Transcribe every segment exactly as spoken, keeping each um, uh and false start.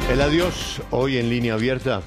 El adiós hoy en línea abierta.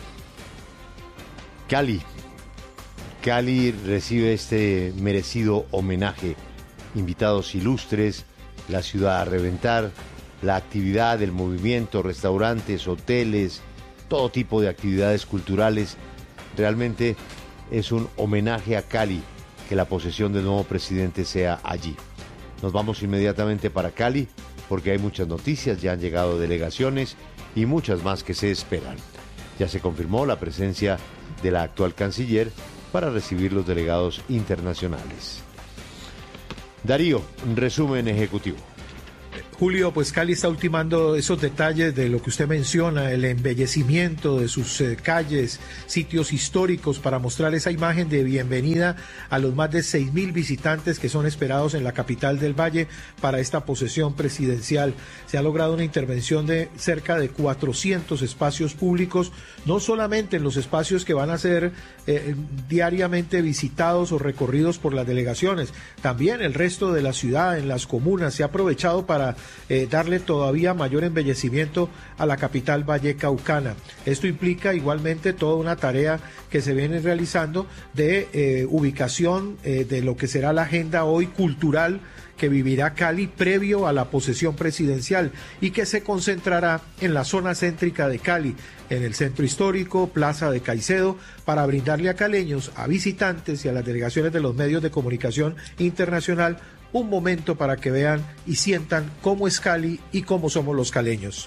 Cali. Cali recibe este merecido homenaje. Invitados ilustres, la ciudad a reventar, la actividad, el movimiento, restaurantes, hoteles, todo tipo de actividades culturales. Realmente es un homenaje a Cali que la posesión del nuevo presidente sea allí. Nos vamos inmediatamente para Cali porque hay muchas noticias, ya han llegado delegaciones y muchas más que se esperan. Ya se confirmó la presencia de la actual canciller para recibir los delegados internacionales. Darío, resumen ejecutivo. Julio, pues Cali está ultimando esos detalles de lo que usted menciona, el embellecimiento de sus eh, calles, sitios históricos, para mostrar esa imagen de bienvenida a los más de seis mil visitantes que son esperados en la capital del Valle para esta posesión presidencial. Se ha logrado una intervención de cerca de cuatrocientos espacios públicos, no solamente en los espacios que van a ser eh, diariamente visitados o recorridos por las delegaciones, también el resto de la ciudad, en las comunas. Se ha aprovechado para Eh, darle todavía mayor embellecimiento a la capital vallecaucana. Esto implica igualmente toda una tarea que se viene realizando de eh, ubicación eh, de lo que será la agenda hoy cultural que vivirá Cali previo a la posesión presidencial y que se concentrará en la zona céntrica de Cali, en el centro histórico, Plaza de Caicedo, para brindarle a caleños, a visitantes y a las delegaciones de los medios de comunicación internacional un momento para que vean y sientan cómo es Cali y cómo somos los caleños.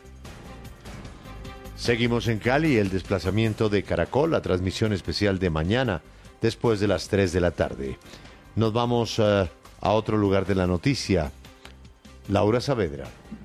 Seguimos en Cali, el desplazamiento de Caracol, la transmisión especial de mañana, después de las tres de la tarde. Nos vamos uh, a otro lugar de la noticia. Laura Saavedra.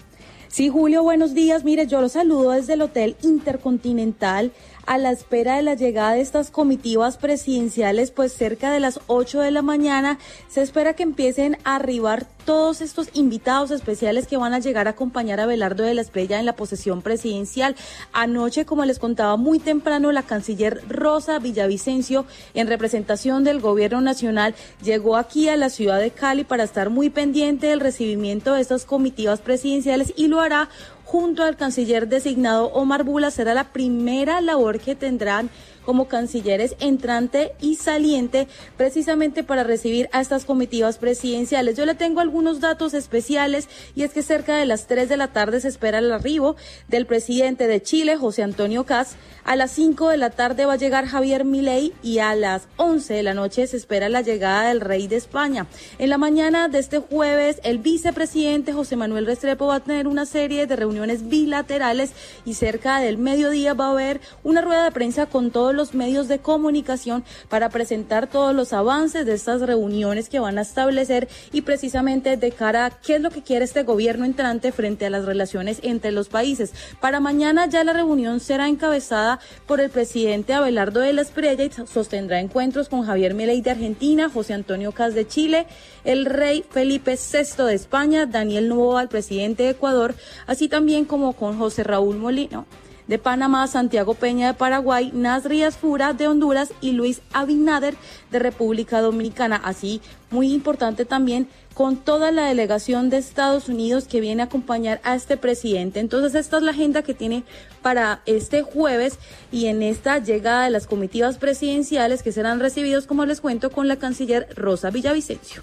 Sí, Julio, buenos días. Mire, yo los saludo desde el Hotel Intercontinental a la espera de la llegada de estas comitivas presidenciales, pues cerca de las ocho de la mañana se espera que empiecen a arribar todos estos invitados especiales que van a llegar a acompañar a Abelardo de la Espriella en la posesión presidencial. Anoche, como les contaba muy temprano, la canciller Rosa Villavicencio, en representación del gobierno nacional, llegó aquí a la ciudad de Cali para estar muy pendiente del recibimiento de estas comitivas presidenciales y lo hará junto al canciller designado Omar Bula. Será la primera labor que tendrán como cancilleres entrante y saliente, precisamente para recibir a estas comitivas presidenciales. Yo le tengo algunos datos especiales, y es que cerca de las tres de la tarde se espera el arribo del presidente de Chile, José Antonio Kast. A las cinco de la tarde va a llegar Javier Milei y a las once de la noche se espera la llegada del rey de España. En la mañana de este jueves, el vicepresidente José Manuel Restrepo va a tener una serie de reuniones bilaterales y cerca del mediodía va a haber una rueda de prensa con todos los medios de comunicación para presentar todos los avances de estas reuniones que van a establecer y precisamente de cara a qué es lo que quiere este gobierno entrante frente a las relaciones entre los países. Para mañana ya la reunión será encabezada por el presidente Abelardo de la Espriella y sostendrá encuentros con Javier Milei de Argentina, José Antonio Kast de Chile, el rey Felipe sexto de España, Daniel Noboa, el presidente de Ecuador, así también como con José Raúl Molino de Panamá, Santiago Peña de Paraguay, Nasri Asfura de Honduras y Luis Abinader de República Dominicana. Así, muy importante también, con toda la delegación de Estados Unidos que viene a acompañar a este presidente. Entonces, esta es la agenda que tiene para este jueves y en esta llegada de las comitivas presidenciales que serán recibidos, como les cuento, con la canciller Rosa Villavicencio.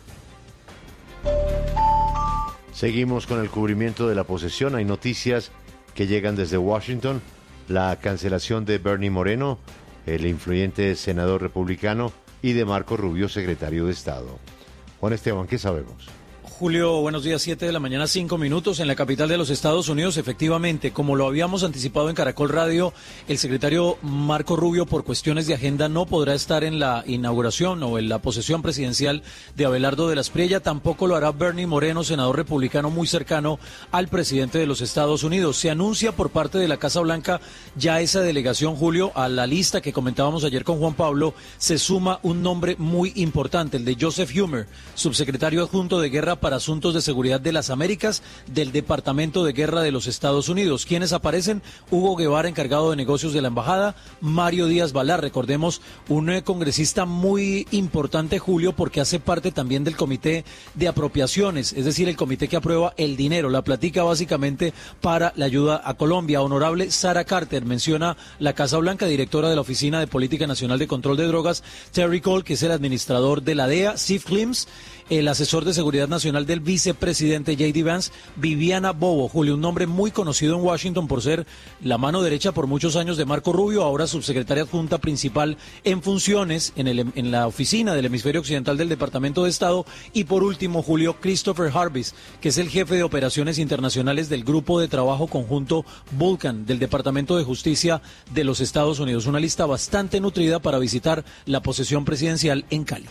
Seguimos con el cubrimiento de la posesión. Hay noticias que llegan desde Washington. La cancelación de Bernie Moreno, el influyente senador republicano, y de Marco Rubio, secretario de Estado. Juan Esteban, ¿qué sabemos? Julio, buenos días, siete de la mañana, cinco minutos, en la capital de los Estados Unidos. Efectivamente, como lo habíamos anticipado en Caracol Radio, el secretario Marco Rubio, por cuestiones de agenda, no podrá estar en la inauguración o en la posesión presidencial de Abelardo de la Espriella. Tampoco lo hará Bernie Moreno, senador republicano muy cercano al presidente de los Estados Unidos. Se anuncia por parte de la Casa Blanca ya esa delegación, Julio. A la lista que comentábamos ayer con Juan Pablo se suma un nombre muy importante, el de Joseph Hummer, subsecretario adjunto de Guerra para Asuntos de Seguridad de las Américas del Departamento de Guerra de los Estados Unidos. ¿Quiénes aparecen? Hugo Guevara, encargado de negocios de la embajada, Mario Díaz Balart, recordemos, un eh, congresista muy importante, Julio, porque hace parte también del Comité de Apropiaciones, es decir, el comité que aprueba el dinero, la platica básicamente para la ayuda a Colombia. Honorable Sarah Carter, menciona la Casa Blanca, directora de la Oficina de Política Nacional de Control de Drogas, Terry Cole, que es el administrador de la D E A, Steve Klims, el asesor de seguridad nacional del vicepresidente J D Vance, Viviana Bobo, Julio, un nombre muy conocido en Washington por ser la mano derecha por muchos años de Marco Rubio, ahora subsecretaria adjunta principal en funciones en, el, en la oficina del hemisferio occidental del Departamento de Estado. Y por último, Julio, Christopher Harvis, que es el jefe de operaciones internacionales del Grupo de Trabajo Conjunto Vulcan del Departamento de Justicia de los Estados Unidos. Una lista bastante nutrida para visitar la posesión presidencial en Cali.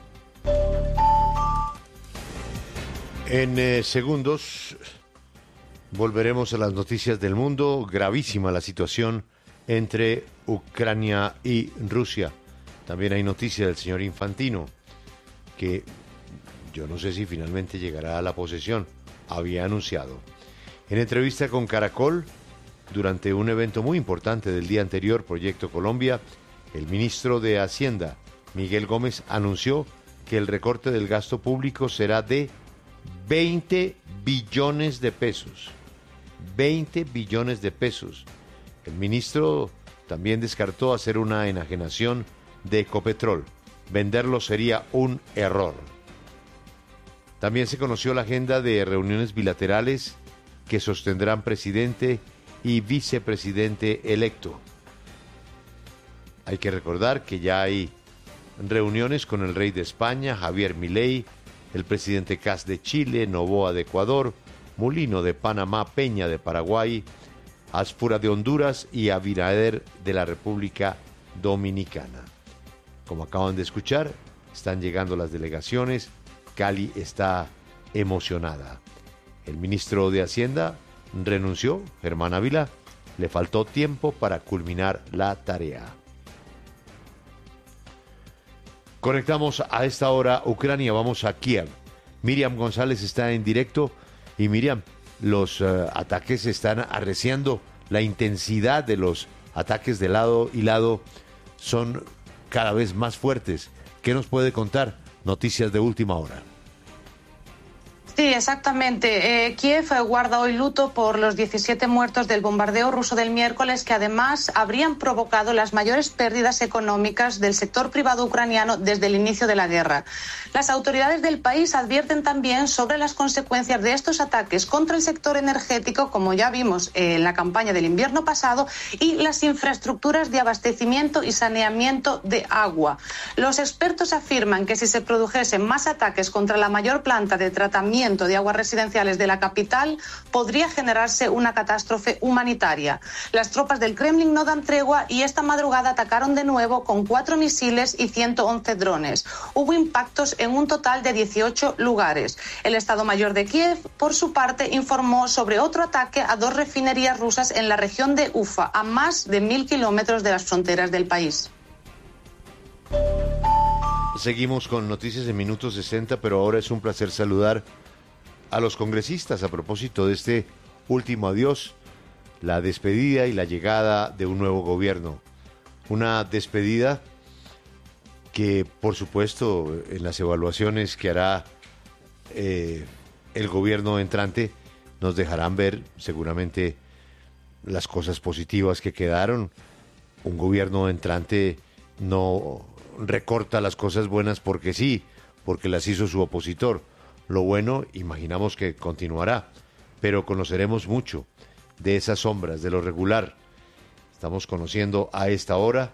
En eh, segundos volveremos a las noticias del mundo. Gravísima la situación entre Ucrania y Rusia. También hay noticia del señor Infantino, que yo no sé si finalmente llegará a la posesión. Había anunciado. En entrevista con Caracol, durante un evento muy importante del día anterior, Proyecto Colombia, el ministro de Hacienda, Miguel Gómez, anunció que el recorte del gasto público será de veinte billones de pesos. veinte billones de pesos. El ministro también descartó hacer una enajenación de Ecopetrol. Venderlo sería un error. También se conoció la agenda de reuniones bilaterales que sostendrán presidente y vicepresidente electo. Hay que recordar que ya hay reuniones con el rey de España, Javier Milei, el presidente Kast de Chile, Noboa de Ecuador, Mulino de Panamá, Peña de Paraguay, Aspura de Honduras y Abinader de la República Dominicana. Como acaban de escuchar, están llegando las delegaciones. Cali está emocionada. El ministro de Hacienda renunció, Germán Ávila. Le faltó tiempo para culminar la tarea. Conectamos a esta hora Ucrania, vamos a Kiev. Miriam González está en directo. Y Miriam, los uh, ataques están arreciando, la intensidad de los ataques de lado y lado son cada vez más fuertes. ¿Qué nos puede contar? Noticias de última hora. Sí, exactamente. Eh, Kiev guarda hoy luto por los diecisiete muertos del bombardeo ruso del miércoles, que además habrían provocado las mayores pérdidas económicas del sector privado ucraniano desde el inicio de la guerra. Las autoridades del país advierten también sobre las consecuencias de estos ataques contra el sector energético, como ya vimos en la campaña del invierno pasado, y las infraestructuras de abastecimiento y saneamiento de agua. Los expertos afirman que si se produjesen más ataques contra la mayor planta de tratamiento de aguas residenciales de la capital, podría generarse una catástrofe humanitaria. Las tropas del Kremlin no dan tregua y esta madrugada atacaron de nuevo con cuatro misiles y ciento once drones. Hubo impactos en un total de dieciocho lugares. El Estado Mayor de Kiev, por su parte, informó sobre otro ataque a dos refinerías rusas en la región de Ufa, a más de mil kilómetros de las fronteras del país. Seguimos con noticias en minuto sesenta, pero ahora es un placer saludar a los congresistas a propósito de este último adiós, la despedida y la llegada de un nuevo gobierno. Una despedida que, por supuesto, en las evaluaciones que hará eh, el gobierno entrante, nos dejarán ver seguramente las cosas positivas que quedaron. Un gobierno entrante no recorta las cosas buenas porque sí, porque las hizo su opositor. Lo bueno, imaginamos que continuará, pero conoceremos mucho de esas sombras, de lo regular. Estamos conociendo a esta hora,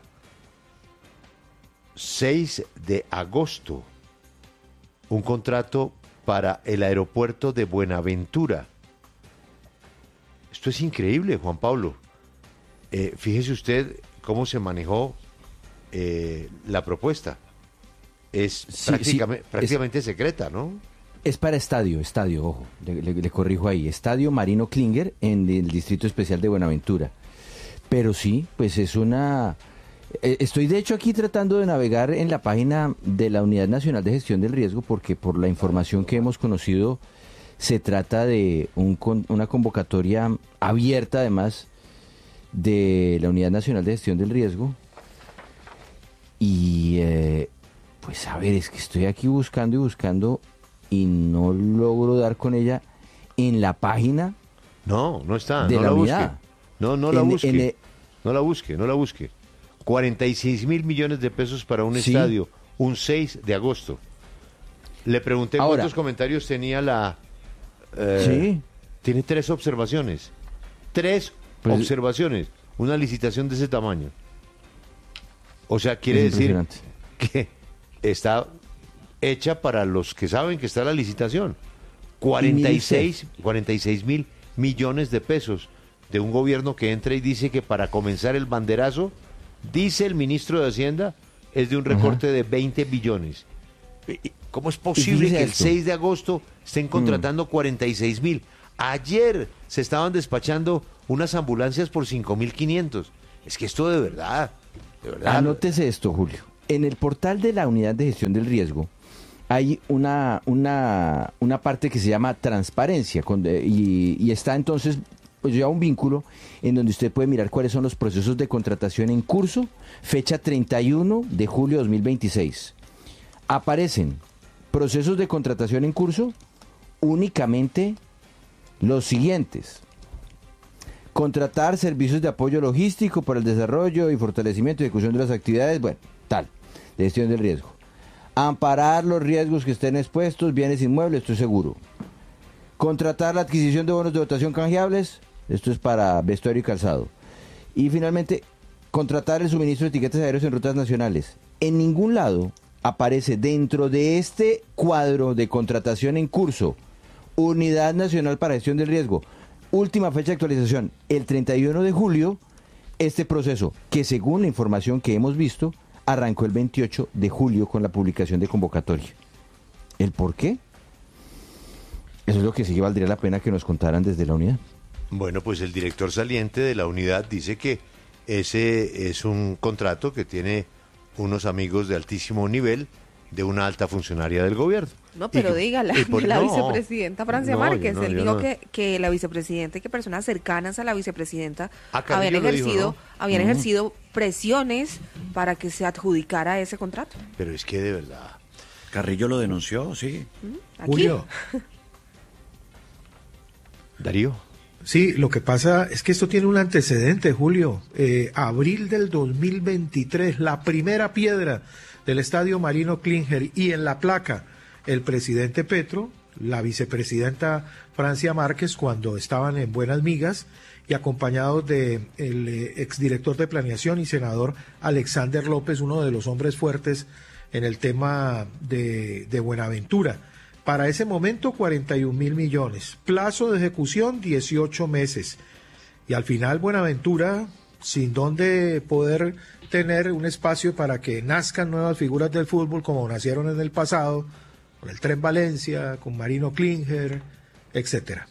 seis de agosto, un contrato para el aeropuerto de Buenaventura. Esto es increíble, Juan Pablo. Eh, fíjese usted cómo se manejó eh, la propuesta. Es sí, prácticamente, sí, prácticamente es, secreta, ¿no? Es para estadio, estadio, ojo, le, le, le corrijo ahí, Estadio Marino Klinger en el Distrito Especial de Buenaventura. Pero sí, pues es una Eh, Estoy de hecho aquí tratando de navegar en la página de la Unidad Nacional de Gestión del Riesgo porque por la información que hemos conocido se trata de un con- una convocatoria abierta además de la Unidad Nacional de Gestión del Riesgo y eh, pues a ver, es que estoy aquí buscando y buscando y no logro dar con ella en la página No, no está. de no la la unidad. busque. No, no la En- busque. en el- No la busque, no la busque. cuarenta y seis mil millones de pesos para un Sí. estadio, un seis de agosto. Le pregunté Ahora- cuántos comentarios tenía la... eh, Sí. Tiene tres observaciones. Tres Pues- observaciones. Una licitación de ese tamaño. O sea, quiere Es decir impresionante. que está hecha para los que saben que está la licitación. cuarenta y seis, cuarenta y seis mil millones de pesos de un gobierno que entra y dice que para comenzar el banderazo, dice el ministro de Hacienda, es de un recorte de veinte billones. ¿Y- y ¿Cómo es posible fíjese que el esto. seis de agosto estén contratando cuarenta y seis mil? Ayer se estaban despachando unas ambulancias por cinco mil quinientos. Es que esto de verdad, de verdad. Anótese esto, Julio. En el portal de la Unidad de Gestión del Riesgo hay una, una, una parte que se llama transparencia con- y, y está entonces pues ya un vínculo en donde usted puede mirar cuáles son los procesos de contratación en curso, fecha treinta y uno de julio de dos mil veintiséis. Aparecen procesos de contratación en curso únicamente los siguientes. Contratar servicios de apoyo logístico para el desarrollo y fortalecimiento y ejecución de las actividades, bueno, tal, de gestión del riesgo. Amparar los riesgos que estén expuestos, bienes inmuebles, esto es seguro. Contratar la adquisición de bonos de dotación canjeables, esto es para vestuario y calzado. Y finalmente, contratar el suministro de etiquetas aéreas en rutas nacionales. En ningún lado aparece dentro de este cuadro de contratación en curso, Unidad Nacional para Gestión del Riesgo, última fecha de actualización, el treinta y uno de julio, este proceso, que según la información que hemos visto, arrancó el veintiocho de julio con la publicación de convocatoria. ¿El por qué? Eso es lo que sí que valdría la pena que nos contaran desde la unidad. Bueno, pues el director saliente de la unidad dice que ese es un contrato que tiene unos amigos de altísimo nivel de una alta funcionaria del gobierno. No, pero Y que- dígala, y por- la no, vicepresidenta Francia no, Márquez, yo no, él yo dijo no. que, que la vicepresidenta y que personas cercanas a la vicepresidenta Ah, Carrillo habían lo dijo, ejercido, ¿no? habían Ujú. ejercido presiones para que se adjudicara ese contrato. Pero es que de verdad. Carrillo lo denunció, sí. Aquí. Julio, Darío. sí, lo que pasa es que esto tiene un antecedente, Julio. Eh, abril del dos mil veintitrés, la primera piedra del estadio Marino Klinger y en la placa el presidente Petro, la vicepresidenta Francia Márquez cuando estaban en buenas migas y acompañados de el eh, exdirector de planeación y senador Alexander López, uno de los hombres fuertes en el tema de, de Buenaventura. Para ese momento cuarenta y un mil millones, plazo de ejecución dieciocho meses y al final Buenaventura sin donde poder tener un espacio para que nazcan nuevas figuras del fútbol como nacieron en el pasado, con el Tren Valencia, con Marino Klinger, etcétera.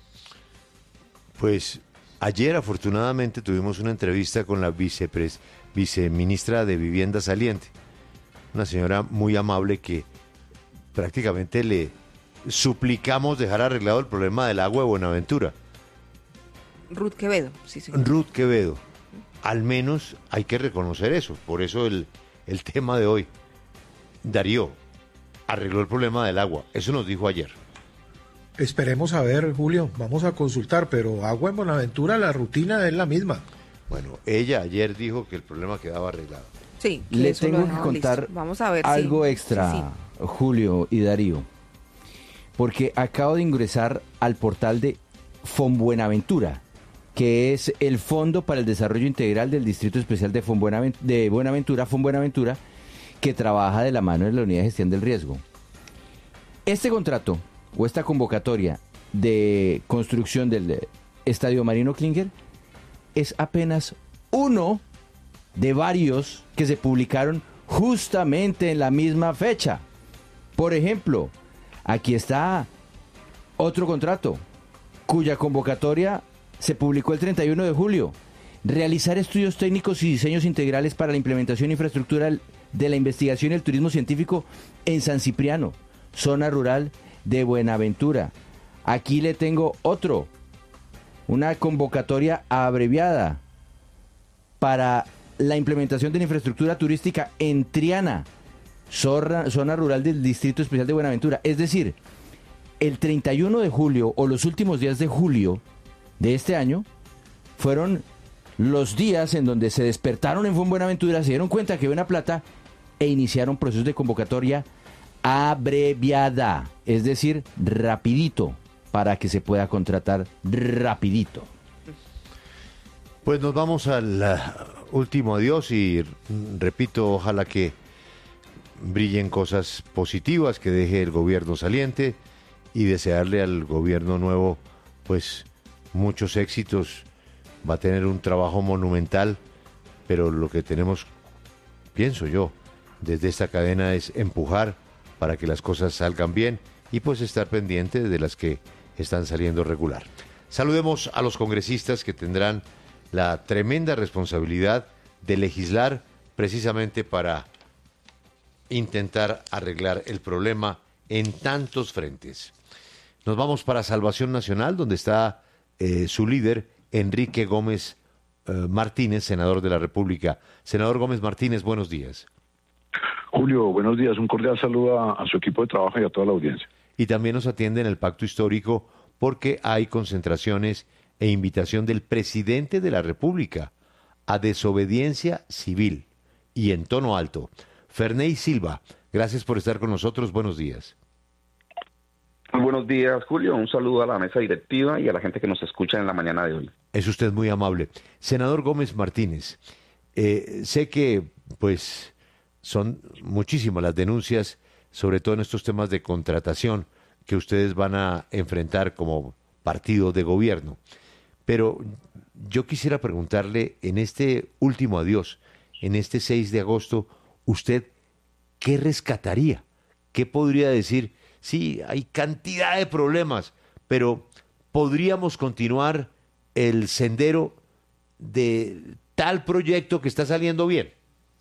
Pues ayer afortunadamente tuvimos una entrevista con la vicepres, viceministra de Vivienda saliente, una señora muy amable que prácticamente le suplicamos dejar arreglado el problema del agua de Buenaventura. Ruth Quevedo, sí, sí. Ruth Quevedo, al menos hay que reconocer eso, por eso el, el tema de hoy. Darío arregló el problema del agua, eso nos dijo ayer. Esperemos a ver, Julio, vamos a consultar, pero agua en Buenaventura, la rutina es la misma. Bueno, ella ayer dijo que el problema quedaba arreglado. Sí, que Le eso lo tengo que dejaron contar listo. Vamos a ver, sí. algo extra, Sí, sí. Julio y Darío, porque acabo de ingresar al portal de Fonbuenaventura, que es el Fondo para el Desarrollo Integral del Distrito Especial de, Fonbuenavent- de Buenaventura, Fonbuenaventura, que trabaja de la mano de la Unidad de Gestión del Riesgo. Este contrato o esta convocatoria de construcción del eh, Estadio Marino Klinger es apenas uno de varios que se publicaron justamente en la misma fecha. Por ejemplo, aquí está otro contrato cuya convocatoria se publicó el treinta y uno de julio. realizar estudios técnicos y diseños integrales para la implementación e infraestructura de la investigación y el turismo científico en San Cipriano, zona rural de Buenaventura. Aquí le tengo otro, una convocatoria abreviada para la implementación de la infraestructura turística en Triana, zona, zona rural del Distrito Especial de Buenaventura. Es decir, el treinta y uno de julio o los últimos días de julio de este año fueron los días en donde se despertaron en Buenaventura, se dieron cuenta que había una plata e iniciaron procesos de convocatoria abreviada, es decir, rapidito, para que se pueda contratar rapidito. Pues nos vamos al uh, último adiós y repito, ojalá que brillen cosas positivas, que deje el gobierno saliente y desearle al gobierno nuevo pues muchos éxitos. Va a tener un trabajo monumental, pero lo que tenemos, pienso yo, desde esta cadena es empujar para que las cosas salgan bien y pues estar pendiente de las que están saliendo regular. Saludemos a los congresistas que tendrán la tremenda responsabilidad de legislar precisamente para intentar arreglar el problema en tantos frentes. Nos vamos para Salvación Nacional, donde está eh, su líder, Enrique Gómez eh, Martínez, senador de la República. Senador Gómez Martínez, buenos días. Julio, buenos días. Un cordial saludo a, a su equipo de trabajo y a toda la audiencia. Y también nos atiende en el Pacto Histórico porque hay concentraciones e invitación del presidente de la República a desobediencia civil y en tono alto. Ferney Silva, gracias por estar con nosotros. Buenos días. Muy buenos días, Julio. Un saludo a la mesa directiva y a la gente que nos escucha en la mañana de hoy. Es usted muy amable. Senador Gómez Martínez, eh, sé que pues son muchísimas las denuncias, sobre todo en estos temas de contratación que ustedes van a enfrentar como partido de gobierno. Pero yo quisiera preguntarle, en este último adiós, en este seis de agosto, ¿usted qué rescataría? ¿Qué podría decir? Sí, hay cantidad de problemas, pero ¿podríamos continuar el sendero de tal proyecto que está saliendo bien?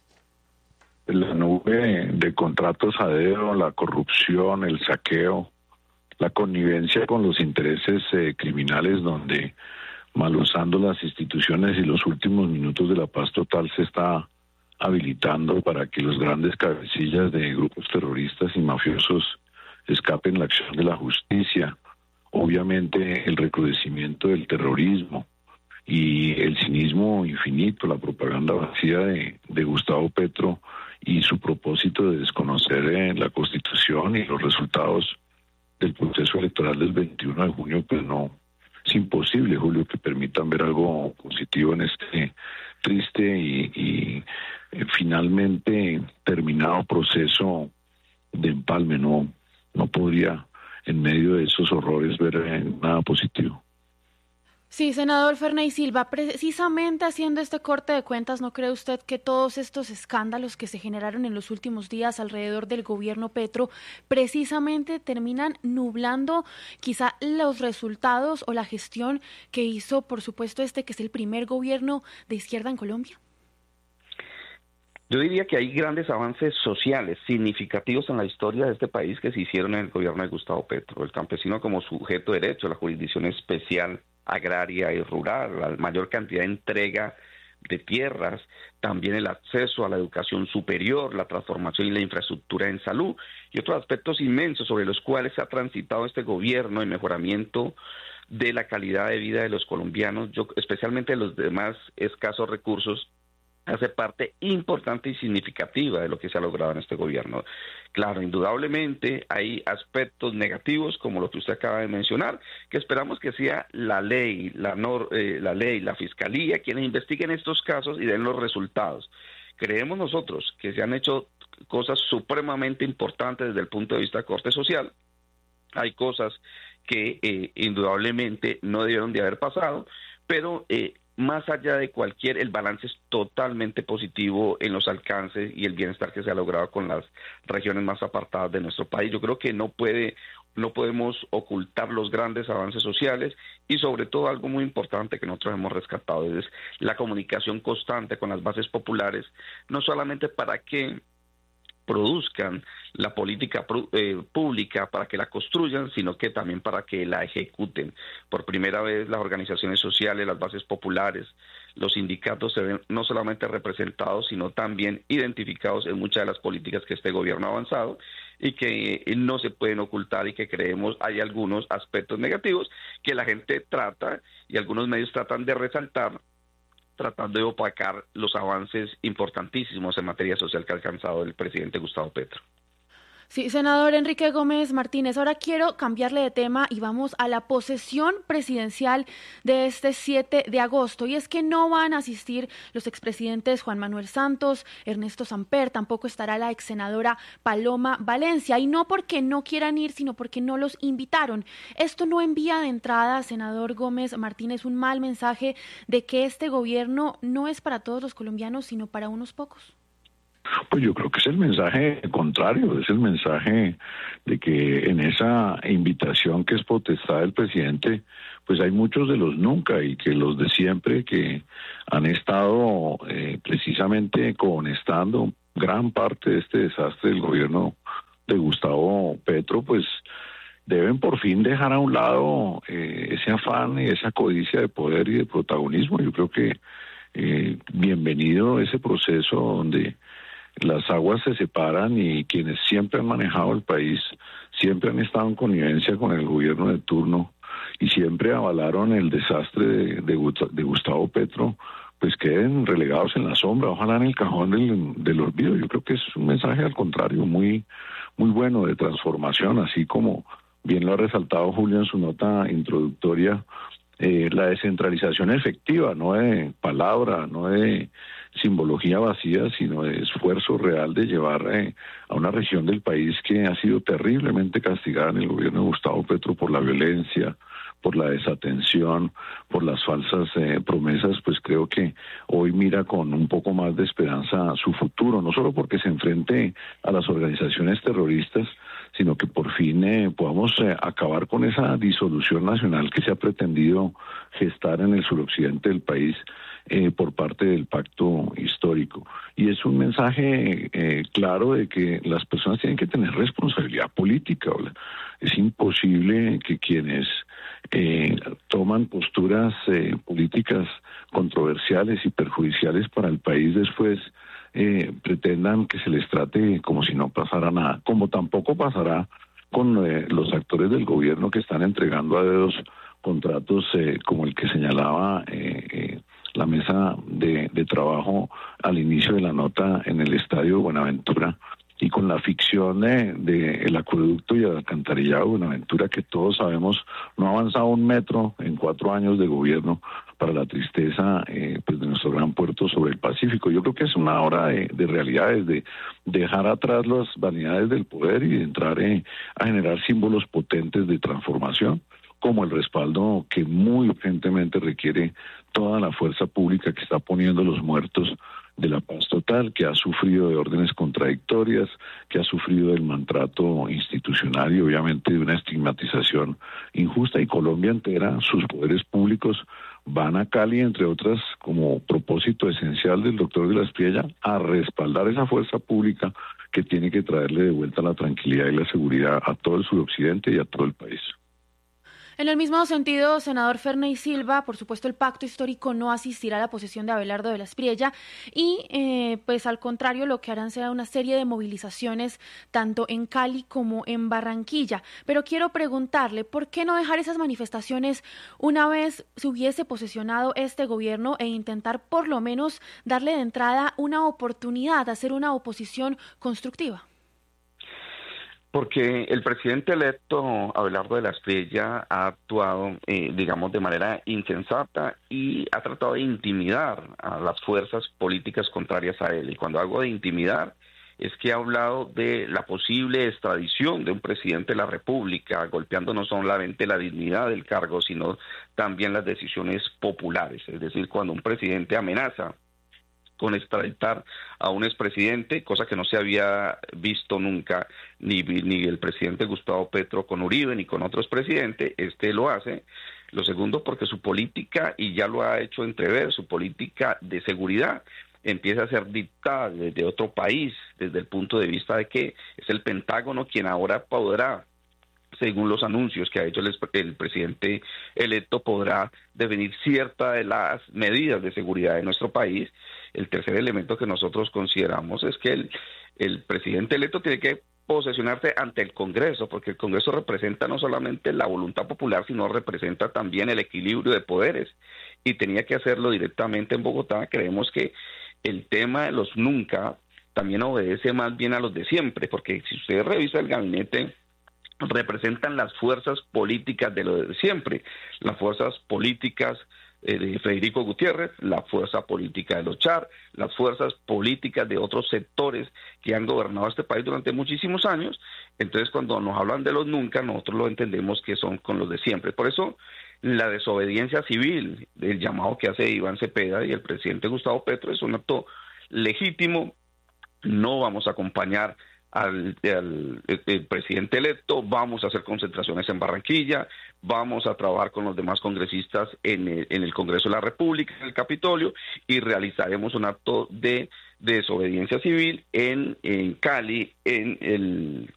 La nube de contratos a dedo, la corrupción, el saqueo, la connivencia con los intereses eh, criminales, donde mal usando las instituciones y los últimos minutos de la paz total se está habilitando para que los grandes cabecillas de grupos terroristas y mafiosos escapen la acción de la justicia. Obviamente el recrudecimiento del terrorismo y el cinismo infinito, la propaganda vacía de, de Gustavo Petro y su propósito de desconocer eh, la Constitución y los resultados del proceso electoral del veintiuno de junio, pues no, es imposible, Julio, que permitan ver algo positivo en este triste y, y eh, finalmente terminado proceso de empalme. No, no podría en medio de esos horrores ver eh, nada positivo. Sí, senador Ferney Silva, precisamente haciendo este corte de cuentas, ¿no cree usted que todos estos escándalos que se generaron en los últimos días alrededor del gobierno Petro precisamente terminan nublando quizá los resultados o la gestión que hizo, por supuesto, este que es el primer gobierno de izquierda en Colombia? Yo diría que hay grandes avances sociales significativos en la historia de este país que se hicieron en el gobierno de Gustavo Petro. El campesino como sujeto de derecho, la jurisdicción especial agraria y rural, la mayor cantidad de entrega de tierras, también el acceso a la educación superior, la transformación y la infraestructura en salud y otros aspectos inmensos sobre los cuales se ha transitado este gobierno en mejoramiento de la calidad de vida de los colombianos, yo, especialmente de los demás escasos recursos, hace parte importante y significativa de lo que se ha logrado en este gobierno. Claro, indudablemente hay aspectos negativos, como lo que usted acaba de mencionar, que esperamos que sea la ley, la, nor, eh, la ley, la fiscalía, quienes investiguen estos casos y den los resultados. Creemos nosotros que se han hecho cosas supremamente importantes desde el punto de vista de corte social. Hay cosas que eh, indudablemente no debieron de haber pasado, pero eh, más allá de cualquier, el balance es totalmente positivo en los alcances y el bienestar que se ha logrado con las regiones más apartadas de nuestro país. Yo creo que no puede, no podemos ocultar los grandes avances sociales y sobre todo algo muy importante que nosotros hemos rescatado es la comunicación constante con las bases populares, no solamente para que produzcan la política eh, pública, para que la construyan, sino que también para que la ejecuten. Por primera vez las organizaciones sociales, las bases populares, los sindicatos se ven no solamente representados, sino también identificados en muchas de las políticas que este gobierno ha avanzado y que eh, no se pueden ocultar y que creemos hay algunos aspectos negativos que la gente trata y algunos medios tratan de resaltar, tratando de opacar los avances importantísimos en materia social que ha alcanzado el presidente Gustavo Petro. Sí, senador Enrique Gómez Martínez, ahora quiero cambiarle de tema y vamos a la posesión presidencial de este siete de agosto. Y es que no van a asistir los expresidentes Juan Manuel Santos, Ernesto Samper, tampoco estará la exsenadora Paloma Valencia. Y no porque no quieran ir, sino porque no los invitaron. Esto no envía de entrada, senador Gómez Martínez, un mal mensaje de que este gobierno no es para todos los colombianos, sino para unos pocos. Pues yo creo que es el mensaje contrario, es el mensaje de que en esa invitación que es potestad del presidente, pues hay muchos de los nunca y que los de siempre que han estado eh, precisamente cohonestando gran parte de este desastre del gobierno de Gustavo Petro, pues deben por fin dejar a un lado eh, ese afán y esa codicia de poder y de protagonismo. Yo creo que eh, bienvenido ese proceso donde las aguas se separan y quienes siempre han manejado el país, siempre han estado en connivencia con el gobierno de turno y siempre avalaron el desastre de, de, de Gustavo Petro, pues queden relegados en la sombra, ojalá en el cajón del, del olvido. Yo creo que es un mensaje al contrario, muy, muy bueno de transformación, así como bien lo ha resaltado Julio en su nota introductoria, eh, la descentralización efectiva, no de palabra, no de simbología vacía, sino de esfuerzo real de llevar eh, a una región del país que ha sido terriblemente castigada en el gobierno de Gustavo Petro por la violencia, por la desatención, por las falsas eh, promesas, pues creo que hoy mira con un poco más de esperanza su futuro, no solo porque se enfrente a las organizaciones terroristas, sino que por fin eh, podamos eh, acabar con esa disolución nacional que se ha pretendido gestar en el suroccidente del país eh, por parte del pacto histórico. Y es un mensaje eh, claro de que las personas tienen que tener responsabilidad política. ¿verdad? Es imposible que quienes eh, toman posturas eh, políticas controversiales y perjudiciales para el país después Eh, pretendan que se les trate como si no pasara nada, como tampoco pasará con eh, los actores del gobierno que están entregando a dedos contratos eh, como el que señalaba eh, eh, la mesa de, de trabajo al inicio de la nota en el Estadio Buenaventura, y con la ficción de, de el acueducto y el alcantarillado de Buenaventura, que todos sabemos no ha avanzado un metro en cuatro años de gobierno, para la tristeza eh, pues de nuestro gran puerto sobre el Pacífico. Yo creo que es una hora de, de realidades, de dejar atrás las vanidades del poder y de entrar eh, a generar símbolos potentes de transformación, como el respaldo que muy urgentemente requiere toda la fuerza pública que está poniendo los muertos de la paz total, que ha sufrido de órdenes contradictorias, que ha sufrido del maltrato institucional y obviamente de una estigmatización injusta, y Colombia entera, sus poderes públicos van a Cali, entre otras, como propósito esencial del doctor de la Espriella, a respaldar esa fuerza pública que tiene que traerle de vuelta la tranquilidad y la seguridad a todo el suroccidente y a todo el país. En el mismo sentido, senador Ferney Silva, por supuesto el pacto histórico no asistirá a la posesión de Abelardo de la Espriella y eh, pues al contrario lo que harán será una serie de movilizaciones tanto en Cali como en Barranquilla. Pero quiero preguntarle, ¿por qué no dejar esas manifestaciones una vez se hubiese posesionado este gobierno e intentar por lo menos darle de entrada una oportunidad, hacer una oposición constructiva? Porque el presidente electo, Abelardo de la Espriella, ha actuado, eh, digamos, de manera insensata y ha tratado de intimidar a las fuerzas políticas contrarias a él. Y cuando hago de intimidar, es que ha hablado de la posible extradición de un presidente de la República, golpeando no solamente la dignidad del cargo, sino también las decisiones populares. Es decir, cuando un presidente amenaza con extraditar a un expresidente, cosa que no se había visto nunca, ni, ni el presidente Gustavo Petro con Uribe, ni con otros presidentes, este lo hace. Lo segundo, porque su política, y ya lo ha hecho entrever, su política de seguridad empieza a ser dictada desde otro país, desde el punto de vista de que es el Pentágono quien ahora podrá, según los anuncios que ha hecho el, el presidente electo, podrá definir ciertas de las medidas de seguridad de nuestro país. El tercer elemento que nosotros consideramos es que el, el presidente electo tiene que posesionarse ante el Congreso, porque el Congreso representa no solamente la voluntad popular, sino representa también el equilibrio de poderes, y tenía que hacerlo directamente en Bogotá. Creemos que el tema de los nunca también obedece más bien a los de siempre, porque si usted revisa el gabinete, representan las fuerzas políticas de lo de siempre, las fuerzas políticas eh, de Federico Gutiérrez, la fuerza política de los Char, las fuerzas políticas de otros sectores que han gobernado este país durante muchísimos años. Entonces, cuando nos hablan de los nunca, nosotros lo entendemos que son con los de siempre. Por eso, la desobediencia civil, el llamado que hace Iván Cepeda y el presidente Gustavo Petro, es un acto legítimo. No vamos a acompañar Al, al el presidente electo, vamos a hacer concentraciones en Barranquilla, vamos a trabajar con los demás congresistas en el, en el Congreso de la República, en el Capitolio, y realizaremos un acto de, de desobediencia civil en, en Cali, en el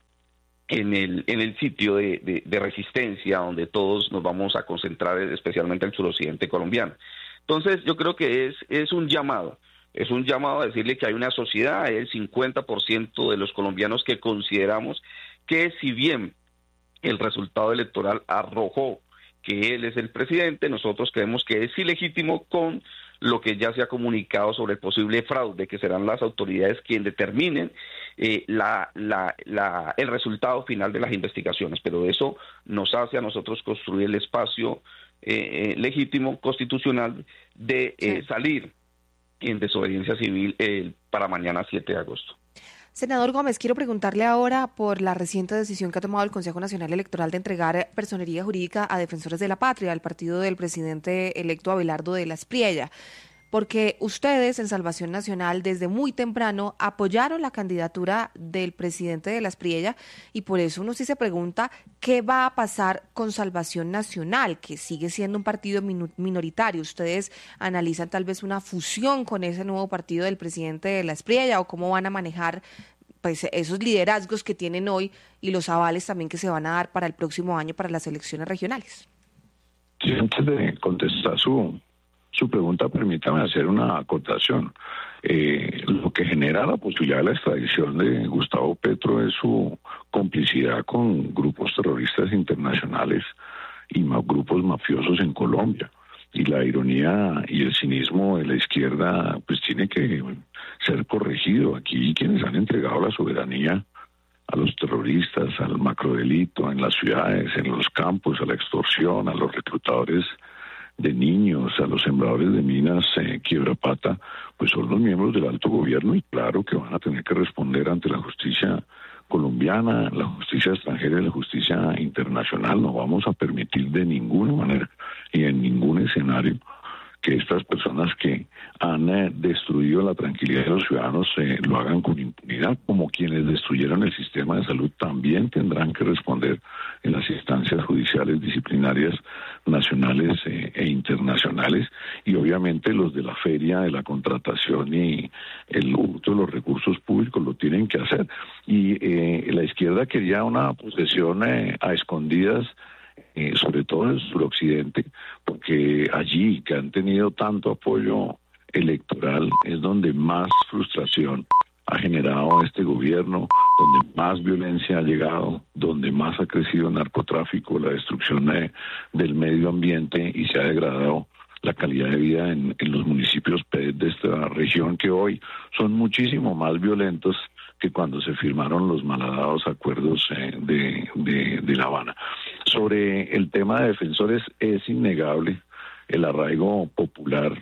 en el en el sitio de, de, de resistencia, donde todos nos vamos a concentrar, especialmente el suroccidente colombiano. Entonces, yo creo que es, es un llamado. Es un llamado a decirle que hay una sociedad, el cincuenta por ciento de los colombianos que consideramos que, si bien el resultado electoral arrojó que él es el presidente, nosotros creemos que es ilegítimo con lo que ya se ha comunicado sobre el posible fraude, que serán las autoridades quienes determinen eh, la, la, la, el resultado final de las investigaciones. Pero eso nos hace a nosotros construir el espacio eh, eh, legítimo, constitucional, de eh, sí. salir en desobediencia civil eh, para mañana siete de agosto. Senador Gómez, quiero preguntarle ahora por la reciente decisión que ha tomado el Consejo Nacional Electoral de entregar personería jurídica a Defensores de la Patria, al partido del presidente electo Abelardo de la Espriella, porque ustedes en Salvación Nacional desde muy temprano apoyaron la candidatura del presidente de la Espriella, y por eso uno sí se pregunta qué va a pasar con Salvación Nacional, que sigue siendo un partido minoritario. ¿Ustedes analizan tal vez una fusión con ese nuevo partido del presidente de la Espriella, o cómo van a manejar pues esos liderazgos que tienen hoy y los avales también que se van a dar para el próximo año para las elecciones regionales? Sí, antes de contestar su Su pregunta, permítame hacer una acotación. Eh, lo que genera la posibilidad de la extradición de Gustavo Petro es su complicidad con grupos terroristas internacionales y ma- grupos mafiosos en Colombia. Y la ironía y el cinismo de la izquierda pues tiene que ser corregido. Aquí quienes han entregado la soberanía a los terroristas, al macrodelito en las ciudades, en los campos, a la extorsión, a los reclutadores de niños, a los sembradores de minas, eh, quiebrapata, pues son los miembros del alto gobierno, y claro que van a tener que responder ante la justicia colombiana, la justicia extranjera y la justicia internacional. No vamos a permitir de ninguna manera y en ningún escenario que estas personas que han eh, destruido la tranquilidad de los ciudadanos eh, lo hagan con impunidad, como quienes destruyeron el sistema de salud también tendrán que responder en las instancias judiciales disciplinarias nacionales eh, e internacionales, y obviamente los de la feria de la contratación y el hurto de los recursos públicos lo tienen que hacer. Y eh, la izquierda quería una posesión eh, a escondidas, Eh, sobre todo en el suroccidente, porque allí, que han tenido tanto apoyo electoral, es donde más frustración ha generado este gobierno, donde más violencia ha llegado, donde más ha crecido el narcotráfico, la destrucción de, del medio ambiente, y se ha degradado la calidad de vida en, en los municipios de esta región, que hoy son muchísimo más violentos que cuando se firmaron los malhadados acuerdos eh, de, de, de La Habana. Sobre el tema de Defensores, es innegable el arraigo popular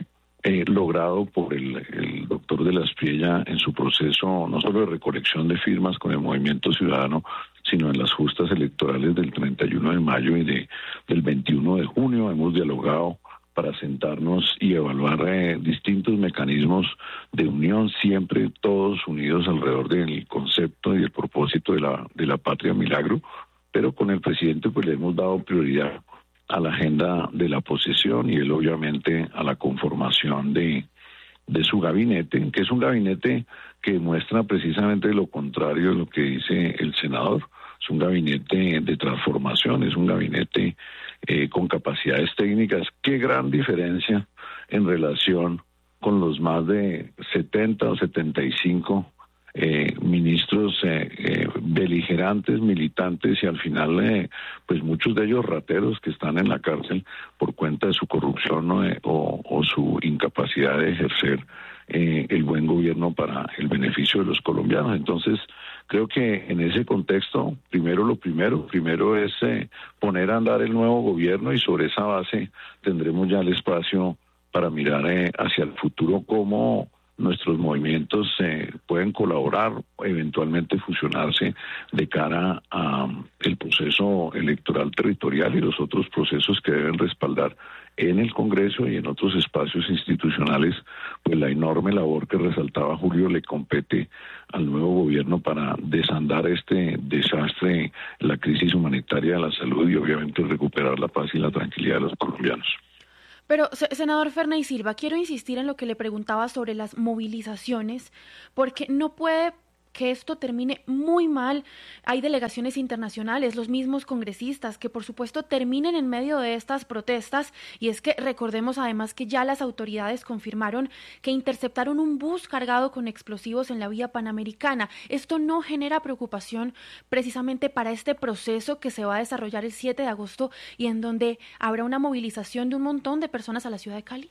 eh, logrado por el, el doctor de la Espriella en su proceso no solo de recolección de firmas con el Movimiento Ciudadano, sino en las justas electorales del treinta y uno de mayo y de, del veintiuno de junio. Hemos dialogado para sentarnos y evaluar eh, distintos mecanismos de unión, siempre todos unidos alrededor del concepto y el propósito de la, de la Patria Milagro, pero con el presidente pues le hemos dado prioridad a la agenda de la posesión y él obviamente a la conformación de, de su gabinete, que es un gabinete que muestra precisamente lo contrario de lo que dice el senador. Es un gabinete de transformación, es un gabinete eh, con capacidades técnicas. Qué gran diferencia en relación con los más de setenta o setenta y cinco eh, ministros eh, eh, beligerantes, militantes y al final eh, pues muchos de ellos rateros que están en la cárcel por cuenta de su corrupción, ¿no? eh, o, o su incapacidad de ejercer eh, el buen gobierno para el beneficio de los colombianos. Entonces creo que en ese contexto, primero lo primero, primero es eh, poner a andar el nuevo gobierno y sobre esa base tendremos ya el espacio para mirar eh, hacia el futuro cómo nuestros movimientos eh, pueden colaborar, eventualmente fusionarse de cara a el proceso electoral territorial y los otros procesos que deben respaldar en el Congreso y en otros espacios institucionales, pues la enorme labor que resaltaba Julio le compete al nuevo gobierno para desandar este desastre, la crisis humanitaria de la salud y obviamente recuperar la paz y la tranquilidad de los colombianos. Pero, senador Ferney Silva, quiero insistir en lo que le preguntaba sobre las movilizaciones, porque no puede que esto termine muy mal. Hay delegaciones internacionales, los mismos congresistas, que por supuesto terminen en medio de estas protestas, y es que recordemos además que ya las autoridades confirmaron que interceptaron un bus cargado con explosivos en la vía panamericana. Esto no genera preocupación precisamente para este proceso que se va a desarrollar el siete de agosto y en donde habrá una movilización de un montón de personas a la ciudad de Cali.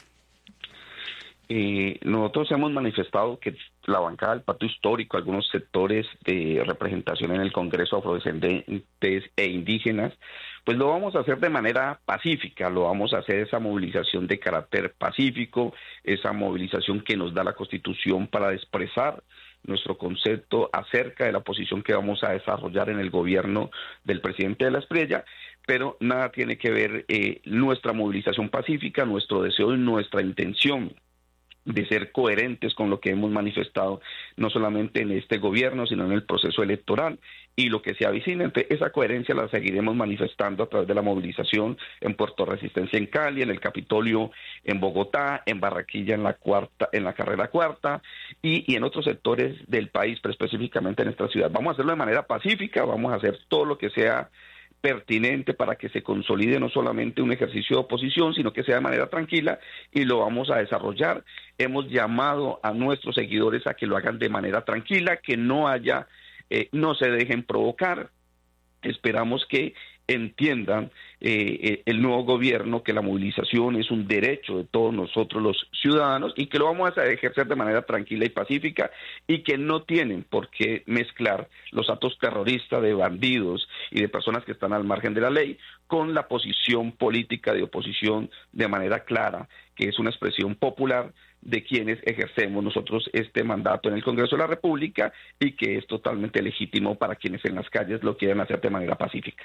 Eh, nosotros hemos manifestado que la bancada del Pacto Histórico, algunos sectores de representación en el Congreso afrodescendientes e indígenas, pues lo vamos a hacer de manera pacífica, lo vamos a hacer esa movilización de carácter pacífico, esa movilización que nos da la Constitución para expresar nuestro concepto acerca de la posición que vamos a desarrollar en el gobierno del presidente de la Espriella, pero nada tiene que ver eh, nuestra movilización pacífica, nuestro deseo y nuestra intención de ser coherentes con lo que hemos manifestado, no solamente en este gobierno, sino en el proceso electoral y lo que se avecina. Entonces, esa coherencia la seguiremos manifestando a través de la movilización en Puerto Resistencia en Cali, en el Capitolio en Bogotá, en Barranquilla en la cuarta, en la carrera cuarta y, y en otros sectores del país, pero específicamente en esta ciudad. Vamos a hacerlo de manera pacífica, vamos a hacer todo lo que sea pertinente para que se consolide no solamente un ejercicio de oposición, sino que sea de manera tranquila y lo vamos a desarrollar. Hemos llamado a nuestros seguidores a que lo hagan de manera tranquila, que no haya, eh, no se dejen provocar. Esperamos que entiendan eh, el nuevo gobierno que la movilización es un derecho de todos nosotros los ciudadanos y que lo vamos a ejercer de manera tranquila y pacífica y que no tienen por qué mezclar los actos terroristas de bandidos y de personas que están al margen de la ley con la posición política de oposición de manera clara, que es una expresión popular de quienes ejercemos nosotros este mandato en el Congreso de la República y que es totalmente legítimo para quienes en las calles lo quieran hacer de manera pacífica.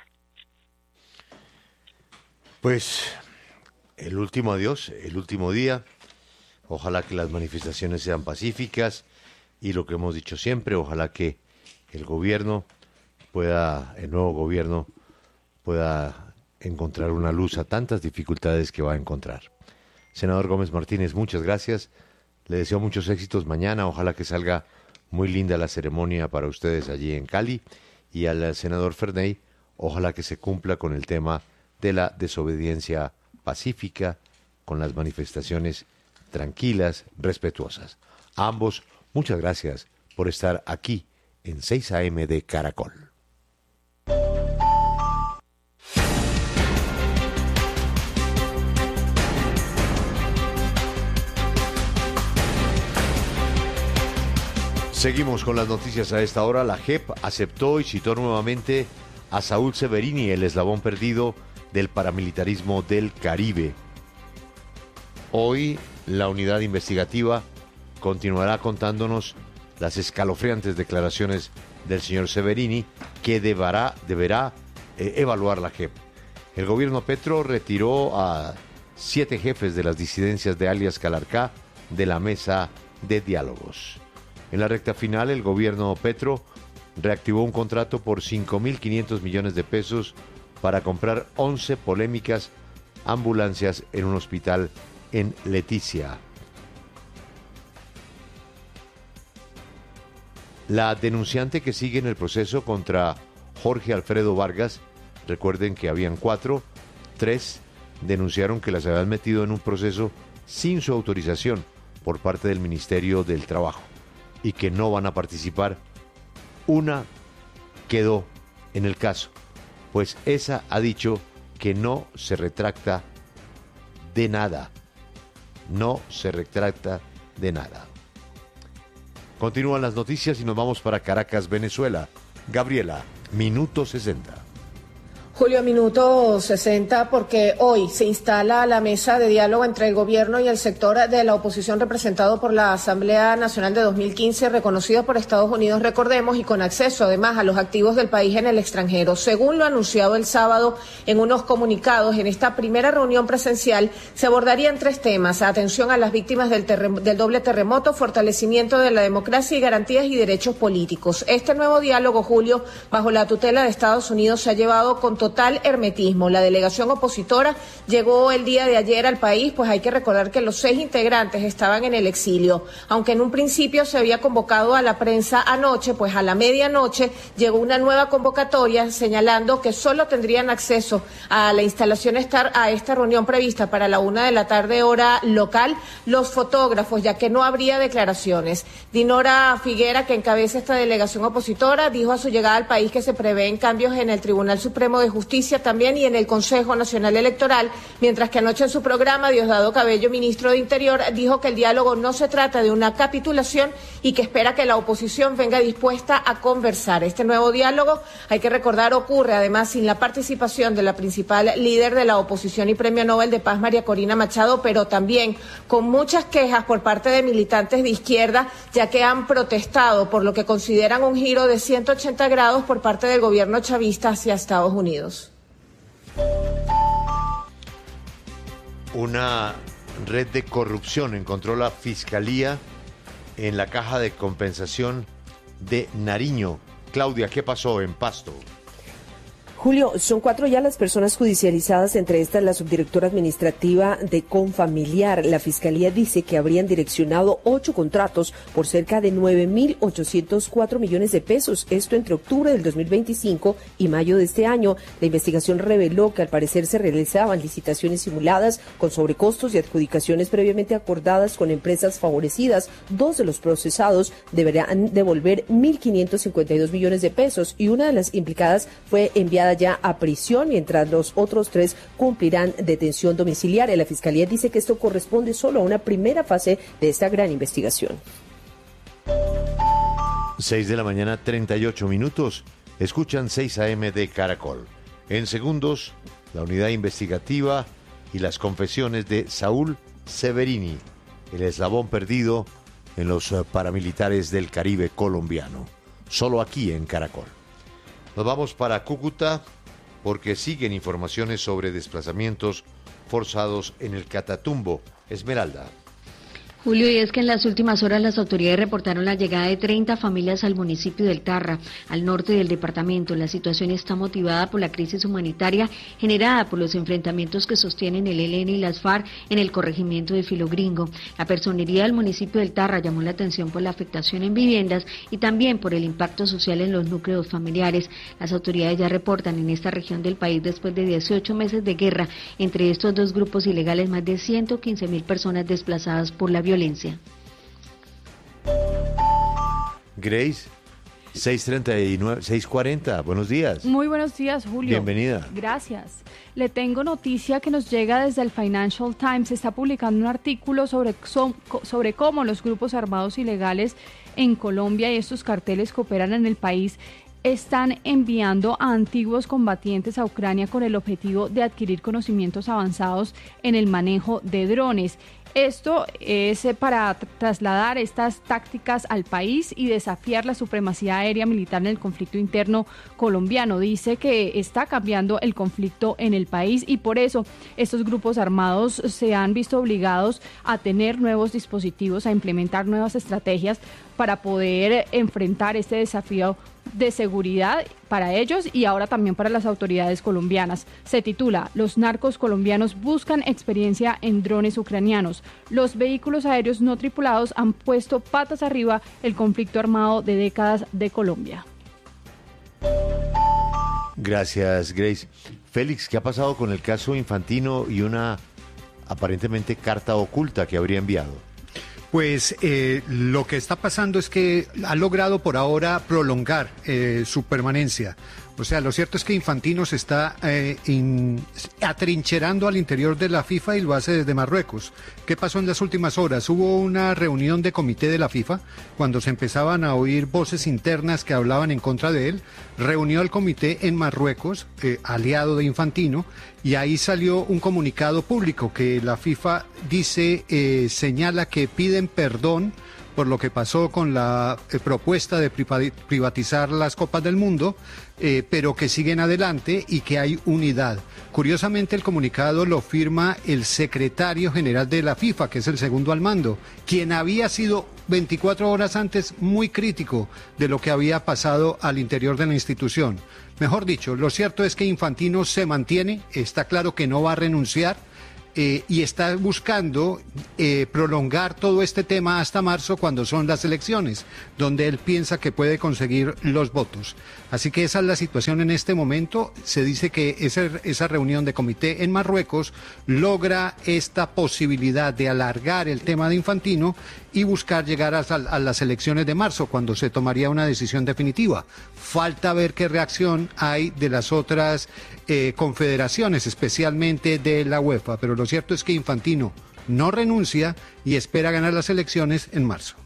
Pues el último adiós, el último día. Ojalá que las manifestaciones sean pacíficas y lo que hemos dicho siempre, ojalá que el gobierno pueda, el nuevo gobierno pueda encontrar una luz a tantas dificultades que va a encontrar. Senador Gómez Martínez, muchas gracias. Le deseo muchos éxitos mañana. Ojalá que salga muy linda la ceremonia para ustedes allí en Cali. Y al senador Ferney, ojalá que se cumpla con el tema de la desobediencia pacífica, con las manifestaciones tranquilas, respetuosas. A ambos, muchas gracias por estar aquí en seis a eme de Caracol. Seguimos con las noticias a esta hora. La J E P aceptó y citó nuevamente a Saúl Severini, el eslabón perdido del paramilitarismo del Caribe. Hoy la unidad investigativa continuará contándonos las escalofriantes declaraciones del señor Severini, que deberá, deberá eh, evaluar la J E P. El gobierno Petro retiró a siete jefes de las disidencias de alias Calarcá de la mesa de diálogos. En la recta final, el gobierno Petro reactivó un contrato por cinco mil quinientos millones de pesos para comprar once polémicas ambulancias en un hospital en Leticia. La denunciante que sigue en el proceso contra Jorge Alfredo Vargas, recuerden que habían cuatro, tres denunciaron que las habían metido en un proceso sin su autorización por parte del Ministerio del Trabajo y que no van a participar. Una quedó en el caso, pues esa ha dicho que no se retracta de nada, no se retracta de nada. Continúan las noticias y nos vamos para Caracas, Venezuela. Gabriela, minuto sesenta. Julio, minuto sesenta, porque hoy se instala la mesa de diálogo entre el gobierno y el sector de la oposición representado por la Asamblea Nacional de dos mil quince, reconocido por Estados Unidos, recordemos, y con acceso además a los activos del país en el extranjero. Según lo anunciado el sábado en unos comunicados, en esta primera reunión presencial se abordarían tres temas: atención a las víctimas del, terrem- del doble terremoto, fortalecimiento de la democracia y garantías y derechos políticos. Este nuevo diálogo, Julio, bajo la tutela de Estados Unidos, se ha llevado con total hermetismo. La delegación opositora llegó el día de ayer al país, pues hay que recordar que los seis integrantes estaban en el exilio. Aunque en un principio se había convocado a la prensa anoche, pues a la medianoche llegó una nueva convocatoria señalando que solo tendrían acceso a la instalación estar a esta reunión prevista para la una de la tarde hora local los fotógrafos, ya que no habría declaraciones. Dinora Figuera, que encabeza esta delegación opositora, dijo a su llegada al país que se prevén cambios en el Tribunal Supremo de Justicia también y en el Consejo Nacional Electoral, mientras que anoche en su programa Diosdado Cabello, ministro de Interior, dijo que el diálogo no se trata de una capitulación y que espera que la oposición venga dispuesta a conversar. Este nuevo diálogo, hay que recordar, ocurre además sin la participación de la principal líder de la oposición y Premio Nobel de Paz, María Corina Machado, pero también con muchas quejas por parte de militantes de izquierda, ya que han protestado por lo que consideran un giro de ciento ochenta grados por parte del gobierno chavista hacia Estados Unidos. Una red de corrupción encontró la Fiscalía en la caja de compensación de Nariño. Claudia, ¿qué pasó en Pasto? Julio, son cuatro ya las personas judicializadas, entre estas la subdirectora administrativa de Confamiliar. La Fiscalía dice que habrían direccionado ocho contratos por cerca de nueve mil ochocientos cuatro millones de pesos, esto entre octubre del dos mil veinticinco y mayo de este año. La investigación reveló que al parecer se realizaban licitaciones simuladas con sobrecostos y adjudicaciones previamente acordadas con empresas favorecidas. Dos de los procesados deberán devolver mil quinientos cincuenta y dos millones de pesos y una de las implicadas fue enviada ya a prisión, mientras los otros tres cumplirán detención domiciliaria. La Fiscalía dice que esto corresponde solo a una primera fase de esta gran investigación. seis de la mañana, treinta y ocho minutos. Escuchan seis a eme de Caracol. En segundos, la unidad investigativa y las confesiones de Saúl Severini, el eslabón perdido en los paramilitares del Caribe colombiano. Solo aquí en Caracol. Nos vamos para Cúcuta porque siguen informaciones sobre desplazamientos forzados en el Catatumbo. Esmeralda. Julio, y es que en las últimas horas las autoridades reportaron la llegada de treinta familias al municipio del Tarra, al norte del departamento. La situación está motivada por la crisis humanitaria generada por los enfrentamientos que sostienen el E L N y las FARC en el corregimiento de Filogringo. La personería del municipio del Tarra llamó la atención por la afectación en viviendas y también por el impacto social en los núcleos familiares. Las autoridades ya reportan en esta región del país, después de dieciocho meses de guerra entre estos dos grupos ilegales, más de ciento quince mil personas desplazadas por la violencia. Grace, seis treinta y nueve, seis cuarenta, buenos días. Muy buenos días, Julio. Bienvenida. Gracias. Le tengo noticia que nos llega desde el Financial Times. Se está publicando un artículo sobre, sobre cómo los grupos armados ilegales en Colombia y estos carteles que operan en el país están enviando a antiguos combatientes a Ucrania con el objetivo de adquirir conocimientos avanzados en el manejo de drones. Esto es para tr- trasladar estas tácticas al país y desafiar la supremacía aérea militar en el conflicto interno colombiano. Dice que está cambiando el conflicto en el país y por eso estos grupos armados se han visto obligados a tener nuevos dispositivos, a implementar nuevas estrategias para poder enfrentar este desafío de seguridad para ellos y ahora también para las autoridades colombianas. Se titula Los narcos colombianos buscan experiencia en drones ucranianos. Los vehículos aéreos no tripulados han puesto patas arriba el conflicto armado de décadas de Colombia. Gracias, Grace. Félix, ¿qué ha pasado con el caso Infantino y una aparentemente carta oculta que habría enviado? Pues eh, lo que está pasando es que ha logrado por ahora prolongar eh, su permanencia. O sea, lo cierto es que Infantino se está eh, in, atrincherando al interior de la FIFA y lo hace desde Marruecos. ¿Qué pasó en las últimas horas? Hubo una reunión de comité de la FIFA cuando se empezaban a oír voces internas que hablaban en contra de él. Reunió al comité en Marruecos, eh, aliado de Infantino, y ahí salió un comunicado público que la FIFA dice, eh, señala que piden perdón por lo que pasó con la eh, propuesta de privatizar las Copas del Mundo, eh, pero que siguen adelante y que hay unidad. Curiosamente, el comunicado lo firma el secretario general de la FIFA, que es el segundo al mando, quien había sido veinticuatro horas antes muy crítico de lo que había pasado al interior de la institución. Mejor dicho, lo cierto es que Infantino se mantiene, está claro que no va a renunciar, Eh, y está buscando eh, prolongar todo este tema hasta marzo, cuando son las elecciones, donde él piensa que puede conseguir los votos. Así que esa es la situación en este momento. Se dice que esa, esa reunión de comité en Marruecos logra esta posibilidad de alargar el tema de Infantino y buscar llegar a, a las elecciones de marzo, cuando se tomaría una decisión definitiva. Falta ver qué reacción hay de las otras eh, confederaciones, especialmente de la UEFA, pero lo cierto es que Infantino no renuncia y espera ganar las elecciones en marzo.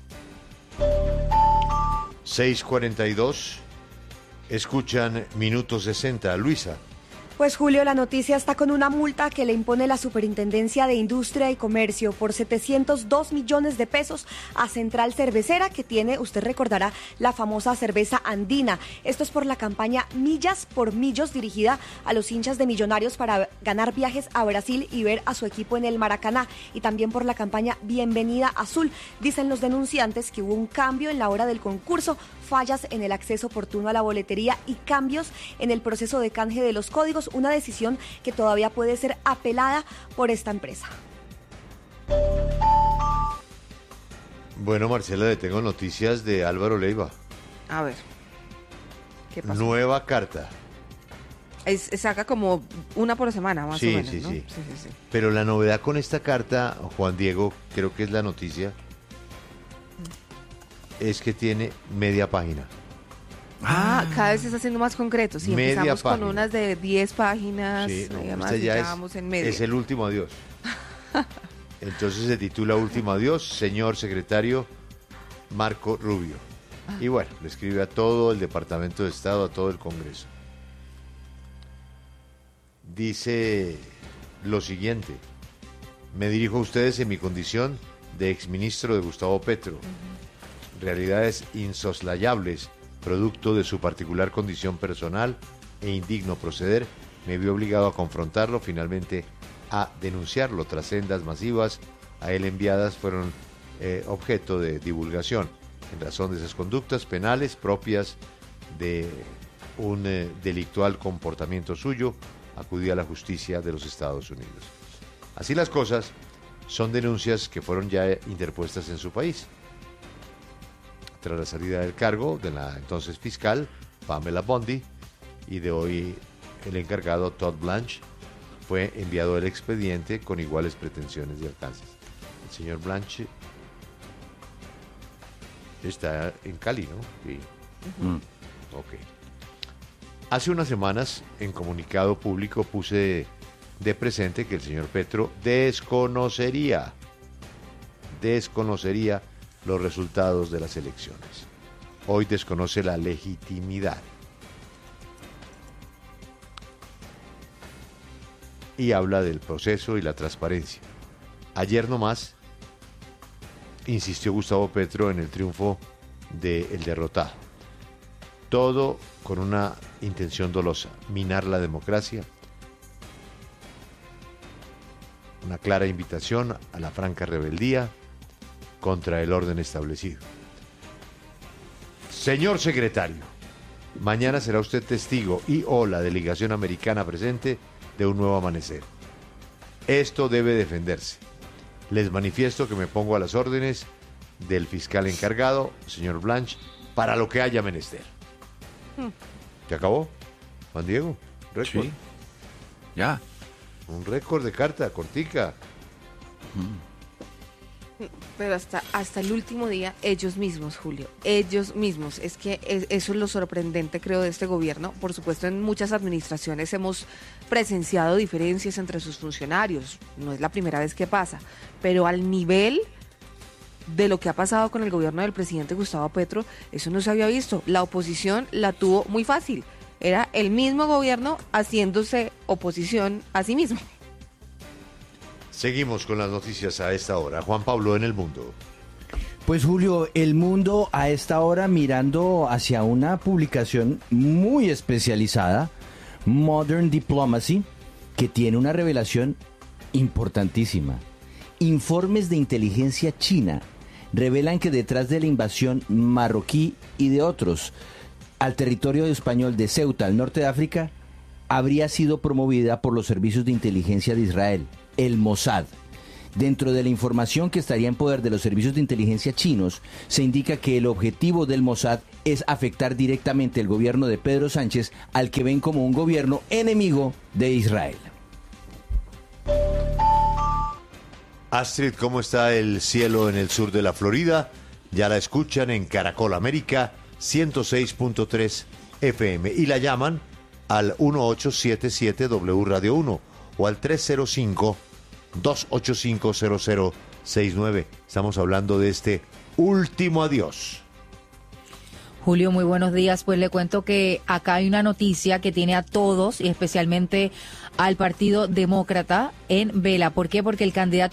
seis cuarenta y dos, escuchan Minuto sesenta. Luisa. Pues Julio, la noticia está con una multa que le impone la Superintendencia de Industria y Comercio por setecientos dos millones de pesos a Central Cervecera, que tiene, usted recordará, la famosa cerveza andina. Esto es por la campaña Millas por Millos, dirigida a los hinchas de Millonarios para ganar viajes a Brasil y ver a su equipo en el Maracaná, y también por la campaña Bienvenida Azul. Dicen los denunciantes que hubo un cambio en la hora del concurso, fallas en el acceso oportuno a la boletería y cambios en el proceso de canje de los códigos, una decisión que todavía puede ser apelada por esta empresa. Bueno, Marcela, le tengo noticias de Álvaro Leiva. A ver, ¿qué pasa? Nueva carta. Es, saca como una por semana, más sí, o menos, sí, ¿no? sí. Sí, sí, sí. Pero la novedad con esta carta, Juan Diego, creo que es la noticia, es que tiene media página. Ah, cada vez se está haciendo más concreto. Si media empezamos página. con unas de diez páginas, Sí, no, y además este ya ya es, vamos en media. es el último adiós. Entonces se titula Último adiós, señor secretario Marco Rubio. Y bueno, le escribe a todo el Departamento de Estado, a todo el Congreso. Dice lo siguiente: me dirijo a ustedes en mi condición de exministro de Gustavo Petro. Uh-huh. Realidades insoslayables, producto de su particular condición personal e indigno proceder, me vi obligado a confrontarlo, finalmente a denunciarlo. Tras sendas masivas a él enviadas fueron eh, objeto de divulgación en razón de esas conductas penales propias de un eh, delictual comportamiento suyo. Acudí a la justicia de los Estados Unidos. Así las cosas, son denuncias que fueron ya interpuestas en su país. Tras la salida del cargo de la entonces fiscal Pamela Bondi y de hoy el encargado Todd Blanche, fue enviado el expediente con iguales pretensiones y alcances. El señor Blanche está en Cali, ¿no? Sí. Uh-huh. Ok. Hace unas semanas, en comunicado público, puse de presente que el señor Petro desconocería, desconocería los resultados de las elecciones. Hoy desconoce la legitimidad. Y habla del proceso y la transparencia. Ayer nomás insistió Gustavo Petro en el triunfo del derrotado. Todo con una intención dolosa, minar la democracia. Una clara invitación a la franca rebeldía contra el orden establecido. Señor secretario, mañana será usted testigo y o la delegación americana presente de un nuevo amanecer. Esto debe defenderse. Les manifiesto que me pongo a las órdenes del fiscal encargado, señor Blanch, para lo que haya menester. ¿Se acabó, Juan Diego? ¿Récord? Sí. Ya. Un récord de carta, cortica. Pero hasta, hasta el último día, ellos mismos, Julio, ellos mismos. Es que es, eso es lo sorprendente, creo, de este gobierno. Por supuesto, en muchas administraciones hemos presenciado diferencias entre sus funcionarios. No es la primera vez que pasa. Pero al nivel de lo que ha pasado con el gobierno del presidente Gustavo Petro, eso no se había visto. La oposición la tuvo muy fácil. Era el mismo gobierno haciéndose oposición a sí mismo. Seguimos con las noticias a esta hora. Juan Pablo, en El Mundo. Pues Julio, El Mundo a esta hora mirando hacia una publicación muy especializada, Modern Diplomacy, que tiene una revelación importantísima. Informes de inteligencia china revelan que detrás de la invasión marroquí y de otros al territorio español de Ceuta, al norte de África, habría sido promovida por los servicios de inteligencia de Israel, el Mossad. Dentro de la información que estaría en poder de los servicios de inteligencia chinos, se indica que el objetivo del Mossad es afectar directamente el gobierno de Pedro Sánchez, al que ven como un gobierno enemigo de Israel. Astrid, ¿cómo está el cielo en el sur de la Florida? Ya la escuchan en Caracol América ciento seis punto tres F M y la llaman al uno ocho siete siete W Radio uno o al tres cero cinco, dos ocho cinco, cero cero seis nueve. Estamos hablando de este último adiós. Julio, muy buenos días. Pues le cuento que acá hay una noticia que tiene a todos y especialmente al Partido Demócrata en vela. ¿Por qué? Porque el candidato